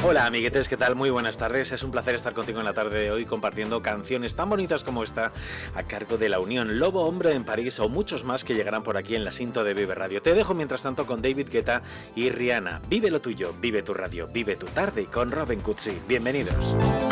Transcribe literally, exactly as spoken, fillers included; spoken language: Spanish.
Hola amiguetes, ¿qué tal? Muy buenas tardes, es un placer estar contigo en la tarde de hoy compartiendo canciones tan bonitas como esta a cargo de La Unión, Lobo Hombre en París o muchos más que llegarán por aquí en la Sinto de Vive Radio. Te dejo mientras tanto con David Guetta y Rihanna. Vive lo tuyo, vive tu radio, vive tu tarde con Robin Cutsi. Bienvenidos.